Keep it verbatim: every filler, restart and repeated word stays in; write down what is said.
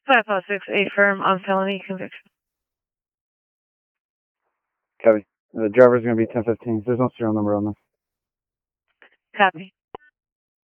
five five six, affirm on felony conviction. Copy. The driver's going to be ten fifteen. There's no serial number on this. Copy.